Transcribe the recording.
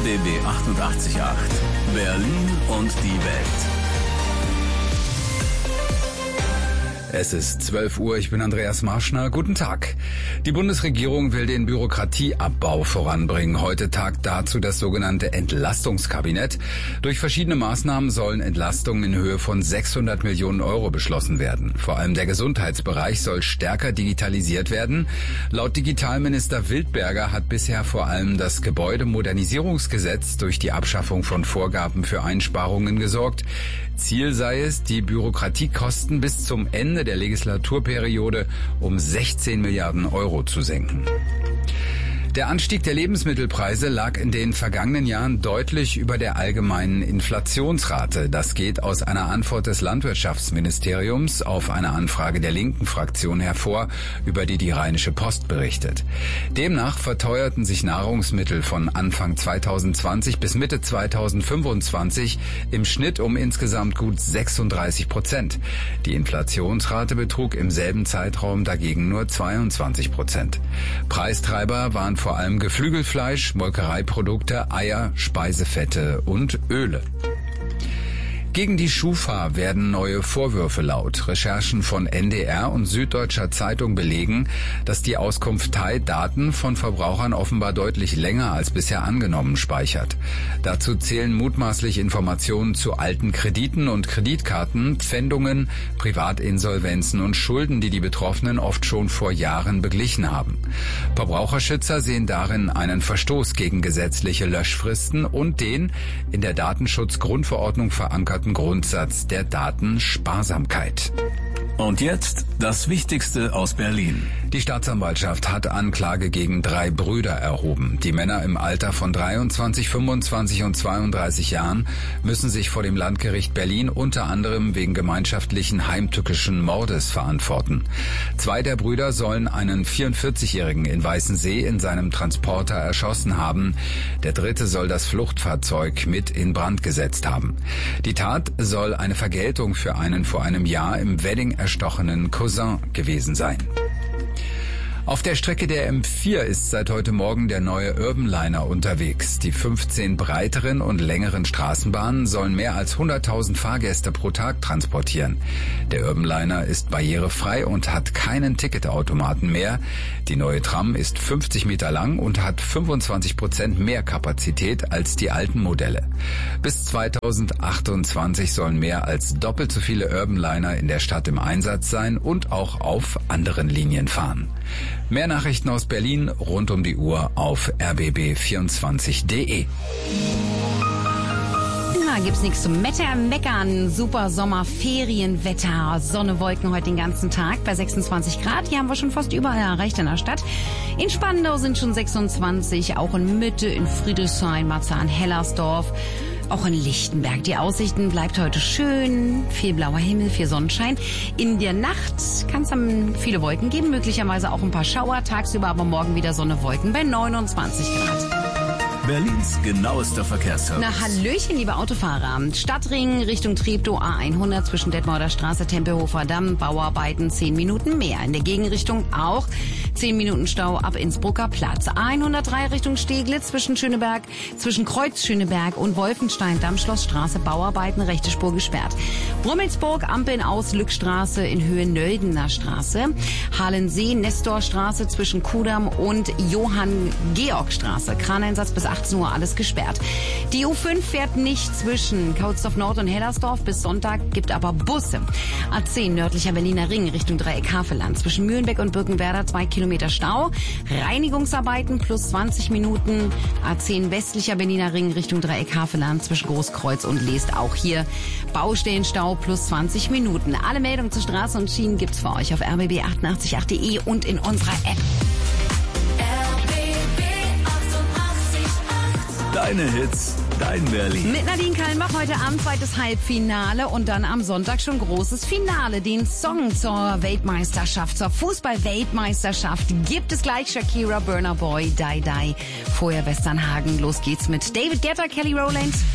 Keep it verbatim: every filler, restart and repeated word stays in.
B B achtundachtzig Komma acht. Berlin und die Welt. Es ist zwölf Uhr, ich bin Andreas Marschner. Guten Tag. Die Bundesregierung will den Bürokratieabbau voranbringen. Heute tagt dazu das sogenannte Entlastungskabinett. Durch verschiedene Maßnahmen sollen Entlastungen in Höhe von sechshundert Millionen Euro beschlossen werden. Vor allem der Gesundheitsbereich soll stärker digitalisiert werden. Laut Digitalminister Wildberger hat bisher vor allem das Gebäudemodernisierungsgesetz durch die Abschaffung von Vorgaben für Einsparungen gesorgt. Ziel sei es, die Bürokratiekosten bis zum Ende der Legislaturperiode um sechzehn Milliarden Euro zu senken. Der Anstieg der Lebensmittelpreise lag in den vergangenen Jahren deutlich über der allgemeinen Inflationsrate. Das geht aus einer Antwort des Landwirtschaftsministeriums auf eine Anfrage der linken Fraktion hervor, über die die Rheinische Post berichtet. Demnach verteuerten sich Nahrungsmittel von Anfang zweitausendzwanzig bis Mitte zweitausendfünfundzwanzig im Schnitt um insgesamt gut sechsunddreißig Prozent. Die Inflationsrate betrug im selben Zeitraum dagegen nur zweiundzwanzig Prozent. Preistreiber waren vor allem Geflügelfleisch, Molkereiprodukte, Eier, Speisefette und Öle. Gegen die Schufa werden neue Vorwürfe laut. Recherchen von N D R und Süddeutscher Zeitung belegen, dass die Auskunftei Daten von Verbrauchern offenbar deutlich länger als bisher angenommen speichert. Dazu zählen mutmaßlich Informationen zu alten Krediten und Kreditkarten, Pfändungen, Privatinsolvenzen und Schulden, die die Betroffenen oft schon vor Jahren beglichen haben. Verbraucherschützer sehen darin einen Verstoß gegen gesetzliche Löschfristen und den in der Datenschutzgrundverordnung verankerten Grundsatz der Datensparsamkeit. Und jetzt das Wichtigste aus Berlin. Die Staatsanwaltschaft hat Anklage gegen drei Brüder erhoben. Die Männer im Alter von dreiundzwanzig, fünfundzwanzig und zweiunddreißig Jahren müssen sich vor dem Landgericht Berlin unter anderem wegen gemeinschaftlichen heimtückischen Mordes verantworten. Zwei der Brüder sollen einen vierundvierzigjährigen in Weißensee in seinem Transporter erschossen haben. Der dritte soll das Fluchtfahrzeug mit in Brand gesetzt haben. Die Tat soll eine Vergeltung für einen vor einem Jahr im Wedding erstochenen Cousin gewesen sein. Auf der Strecke der M vier ist seit heute Morgen der neue Urbanliner unterwegs. Die fünfzehn breiteren und längeren Straßenbahnen sollen mehr als hunderttausend Fahrgäste pro Tag transportieren. Der Urbanliner ist barrierefrei und hat keinen Ticketautomaten mehr. Die neue Tram ist fünfzig Meter lang und hat fünfundzwanzig Prozent mehr Kapazität als die alten Modelle. Bis zweitausendachtundzwanzig sollen mehr als doppelt so viele Urbanliner in der Stadt im Einsatz sein und auch auf anderen Linien fahren. Mehr Nachrichten aus Berlin rund um die Uhr auf r b b vierundzwanzig punkt d e. Na, gibt's nichts zum Wetter meckern. Super Sommerferienwetter. Sonne, Wolken heute den ganzen Tag bei sechsundzwanzig Grad. Die haben wir schon fast überall erreicht in der Stadt. In Spandau sind schon sechsundzwanzig, auch in Mitte, in Friedrichshain, Marzahn, Hellersdorf. Auch in Lichtenberg. Die Aussichten bleibt heute schön. Viel blauer Himmel, viel Sonnenschein. In der Nacht kann es dann viele Wolken geben, möglicherweise auch ein paar Schauer. Tagsüber aber morgen wieder Sonne, Wolken bei neunundzwanzig Grad. Berlins genauester Verkehrsservice. Na, Hallöchen, liebe Autofahrer. Stadtring Richtung Treptow A hundert zwischen Detmolder Straße, Tempelhofer Damm, Bauarbeiten zehn Minuten mehr. In der Gegenrichtung auch zehn Minuten Stau ab Innsbrucker Platz. A hundertdrei Richtung Steglitz zwischen Schöneberg, zwischen Kreuz Schöneberg und Wolfenstein, Dammschlossstraße, Bauarbeiten, rechte Spur gesperrt. Brummelsburg, Ampeln aus, Lückstraße in Höhe Nöldener Straße. Halensee, Nestorstraße zwischen Kudamm und Johann-Georg-Straße. Kraneinsatz bis achtzehn Uhr, alles gesperrt. Die U fünf fährt nicht zwischen Kautsdorf Nord und Hellersdorf bis Sonntag, gibt aber Busse. A zehn nördlicher Berliner Ring Richtung Dreieck Havelland. Zwischen Mühlenbeck und Birkenwerder zwei Kilometer Stau. Reinigungsarbeiten plus zwanzig Minuten. A zehn westlicher Berliner Ring Richtung Dreieck Havelland zwischen Großkreuz und Leest. Auch hier Baustellenstau plus zwanzig Minuten. Alle Meldungen zu Straße und Schienen gibt's für euch auf r b b achtundachtzig Punkt acht punkt d e und in unserer App. Deine Hits, dein Berlin. Mit Nadine Kallenbach heute Abend zweites Halbfinale und dann am Sonntag schon großes Finale. Den Song zur Weltmeisterschaft, zur Fußball-Weltmeisterschaft gibt es gleich. Shakira, Burna Boy, Die Die. Vorher Westernhagen. Los geht's mit David Guetta, Kelly Rowland.